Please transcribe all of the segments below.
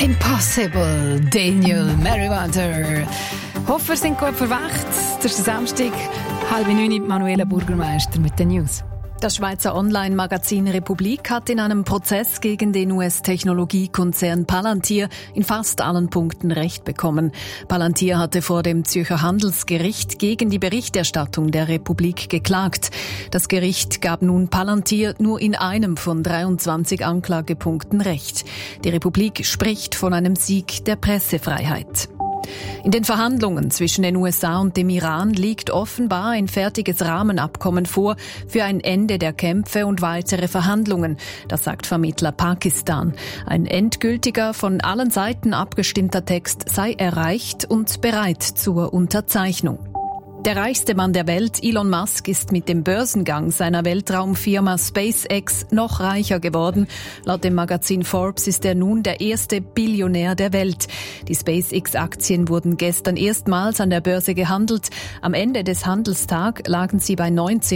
Impossible, Daniel Merriweather. Hoffe, wir sind gut verwacht. Das ist der Samstag, 8:30, Manuela Bürgermeister mit den News. Das Schweizer Online-Magazin Republik hat in einem Prozess gegen den US-Technologiekonzern Palantir in fast allen Punkten Recht bekommen. Palantir hatte vor dem Zürcher Handelsgericht gegen die Berichterstattung der Republik geklagt. Das Gericht gab nun Palantir nur in einem von 23 Anklagepunkten Recht. Die Republik spricht von einem Sieg der Pressefreiheit. In den Verhandlungen zwischen den USA und dem Iran liegt offenbar ein fertiges Rahmenabkommen vor für ein Ende der Kämpfe und weitere Verhandlungen. Das sagt Vermittler Pakistan. Ein endgültiger, von allen Seiten abgestimmter Text sei erreicht und bereit zur Unterzeichnung. Der reichste Mann der Welt, Elon Musk, ist mit dem Börsengang seiner Weltraumfirma SpaceX noch reicher geworden. Laut dem Magazin Forbes ist er nun der erste Billionär der Welt. Die SpaceX-Aktien wurden gestern erstmals an der Börse gehandelt. Am Ende des Handelstags lagen sie bei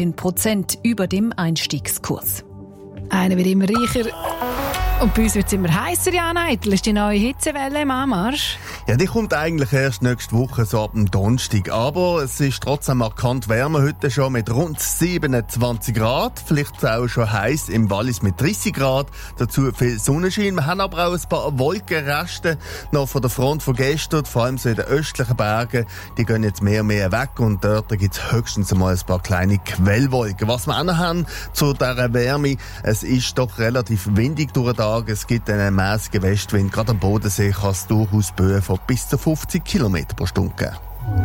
19% über dem Einstiegskurs. Einer wird immer reicher. Und bei uns wird es immer heißer, Jan Eitel. Ist die neue Hitzewelle im Anmarsch? Ja, die kommt eigentlich erst nächste Woche, so ab dem Donnerstag. Aber es ist trotzdem markant wärmer heute schon mit rund 27 Grad. Vielleicht auch schon heiß im Wallis mit 30 Grad. Dazu viel Sonnenschein. Wir haben aber auch ein paar Wolkenreste noch von der Front von gestern. Vor allem so in den östlichen Bergen. Die gehen jetzt mehr und mehr weg. Und dort gibt es höchstens einmal ein paar kleine Quellwolken. Was wir auch noch haben zu dieser Wärme, es ist doch relativ windig durch den Tag. Es gibt einen mäßigen Westwind. Gerade am Bodensee kann es durchaus Böen von bis zu 50 km pro Stunde geben.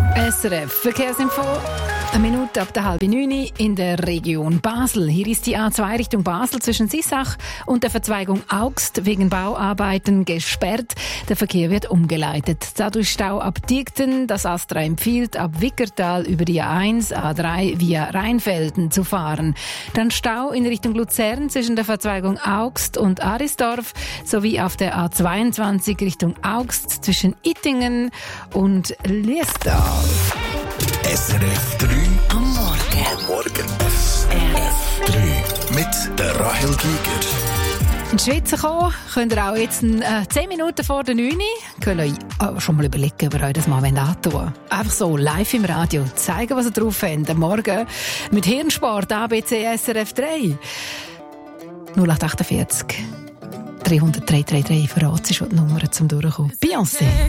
SRF Verkehrsinfo. Eine Minute ab der 8:30 in der Region Basel. Hier ist die A2 Richtung Basel zwischen Sissach und der Verzweigung Augst wegen Bauarbeiten gesperrt. Der Verkehr wird umgeleitet. Dadurch Stau ab Diekten, das Astra empfiehlt, ab Wickertal über die A1, A3 via Rheinfelden zu fahren. Dann Stau in Richtung Luzern zwischen der Verzweigung Augst und Arisdorf sowie auf der A22 Richtung Augst zwischen Ittingen und Liestal. SRF 3 am Morgen. SRF 3 mit der Rahel Giger. In die Schweiz kommen könnt ihr auch jetzt 10 Minuten vor der 9 Uhr. Könnt euch schon mal überlegen, ob ihr euch das mal antun wollt. Einfach so live im Radio zeigen, was ihr drauf habt. Am Morgen mit Hirnsport ABC SRF 3. 0848 300 333 verraten ist die Nummer zum Durchkommen. Beyoncé.